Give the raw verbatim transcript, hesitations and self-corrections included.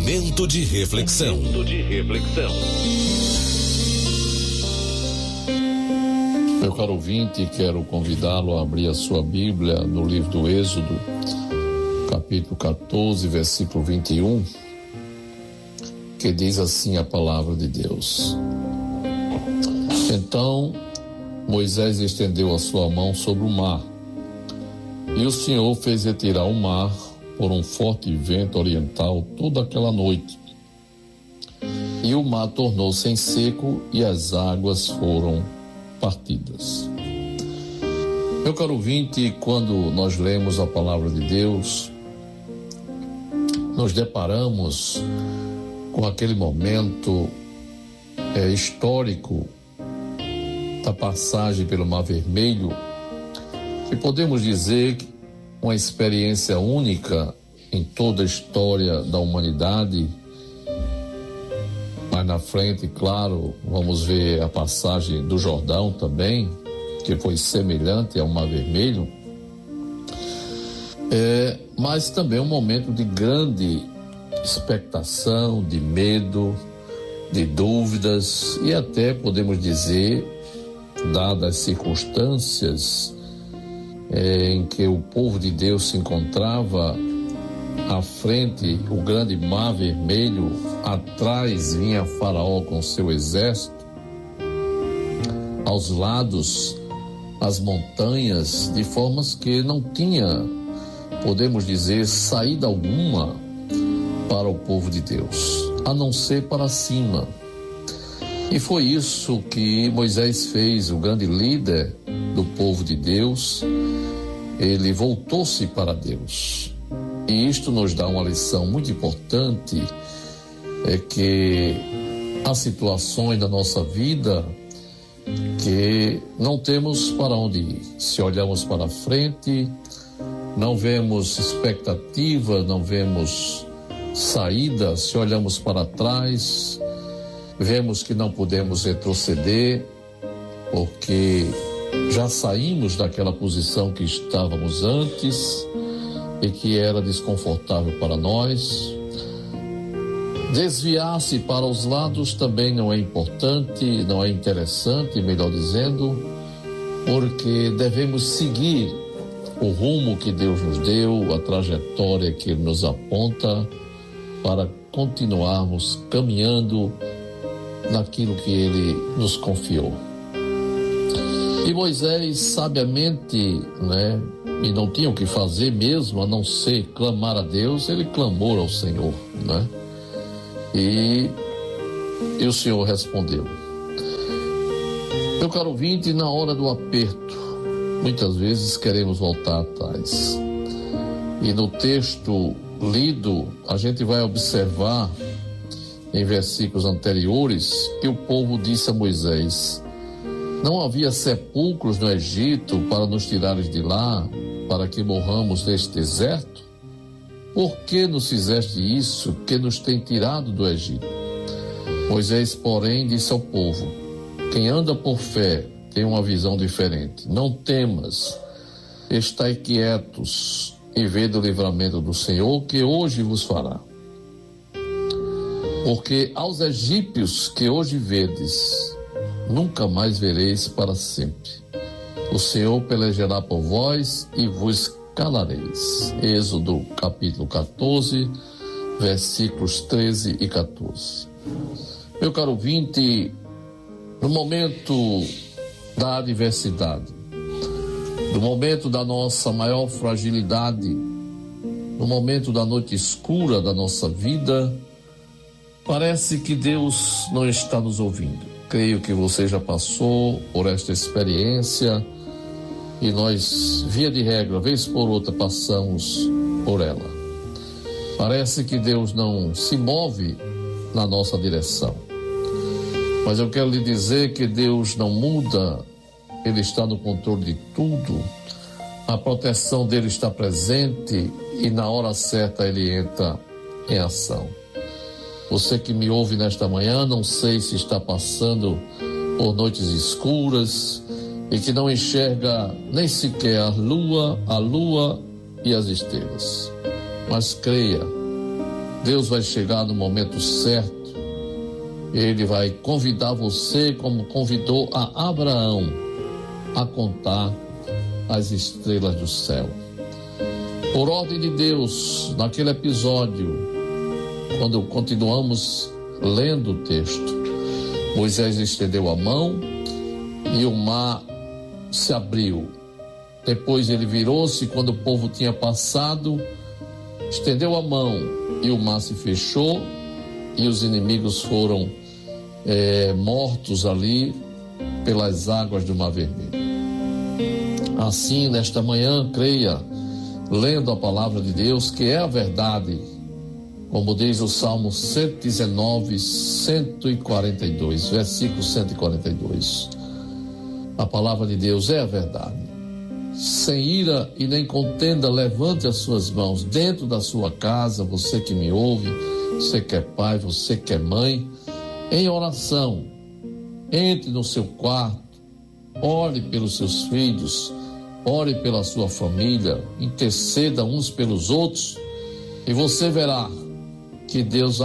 Momento de reflexão. Momento de reflexão. Meu caro ouvinte, quero convidá-lo a abrir a sua Bíblia no livro do Êxodo, capítulo quatorze, versículo vinte e um, que diz assim a palavra de Deus. Então Moisés estendeu a sua mão sobre o mar, e o Senhor fez retirar o mar por um forte vento oriental toda aquela noite. E o mar tornou-se em seco e as águas foram partidas. Meu caro ouvinte, quando nós lemos a palavra de Deus, nos deparamos com aquele momento é, histórico da passagem pelo Mar Vermelho, que podemos dizer que uma experiência única em toda a história da humanidade. Mais na frente, claro, vamos ver a passagem do Jordão também, que foi semelhante ao Mar Vermelho. É, mas também um momento de grande expectação, de medo, de dúvidas e até, podemos dizer, dadas as circunstâncias É, em que o povo de Deus se encontrava à frente, o grande Mar Vermelho, atrás vinha Faraó com seu exército, aos lados as montanhas, de formas que não tinha, podemos dizer, saída alguma para o povo de Deus, a não ser para cima. E foi isso que Moisés fez, o grande líder do povo de Deus. Ele voltou-se para Deus. E isto nos dá uma lição muito importante, é que há situações na nossa vida que não temos para onde ir. Se olhamos para frente, não vemos expectativa, não vemos saída. Se olhamos para trás, vemos que não podemos retroceder, porque já saímos daquela posição que estávamos antes e que era desconfortável para nós. Desviar-se para os lados também não é importante, não é interessante, melhor dizendo, porque devemos seguir o rumo que Deus nos deu, a trajetória que Ele nos aponta, para continuarmos caminhando naquilo que Ele nos confiou. E Moisés, sabiamente, né, e não tinha o que fazer mesmo, a não ser clamar a Deus, ele clamou ao Senhor, né? E, e o Senhor respondeu. Meu caro ouvinte, na hora do aperto, muitas vezes queremos voltar atrás. E no texto lido, a gente vai observar, em versículos anteriores, que o povo disse a Moisés: não havia sepulcros no Egito para nos tirares de lá, para que morramos neste deserto? Por que nos fizeste isso, que nos tem tirado do Egito? Moisés, porém, disse ao povo: quem anda por fé tem uma visão diferente. Não temas, estai quietos e vede o livramento do Senhor, que hoje vos fará. Porque aos egípcios que hoje vedes, nunca mais vereis para sempre. O Senhor pelejará por vós e vos calareis. Êxodo capítulo quatorze, versículos treze e quatorze. Meu caro ouvinte, no momento da adversidade, no momento da nossa maior fragilidade, no momento da noite escura da nossa vida, parece que Deus não está nos ouvindo. Creio que você já passou por esta experiência e nós, via de regra, vez por outra, passamos por ela. Parece que Deus não se move na nossa direção. Mas eu quero lhe dizer que Deus não muda, Ele está no controle de tudo. A proteção dele está presente e na hora certa Ele entra em ação. Você que me ouve nesta manhã, não sei se está passando por noites escuras e que não enxerga nem sequer a lua, a lua e as estrelas. Mas creia, Deus vai chegar no momento certo. Ele vai convidar você, como convidou a Abraão, a contar as estrelas do céu. Por ordem de Deus, naquele episódio, quando continuamos lendo o texto, Moisés estendeu a mão e o mar se abriu. Depois ele virou-se, quando o povo tinha passado, estendeu a mão e o mar se fechou e os inimigos foram é, mortos ali pelas águas do Mar Vermelho. Assim, nesta manhã, creia, lendo a palavra de Deus, que é a verdade, como diz o Salmo cento e dezenove, cento e quarenta e dois, versículo cento e quarenta e dois. A palavra de Deus é a verdade. Sem ira e nem contenda, levante as suas mãos dentro da sua casa, você que me ouve, você que é pai, você que é mãe, em oração. Entre no seu quarto, ore pelos seus filhos, ore pela sua família, interceda uns pelos outros, e você verá que Deus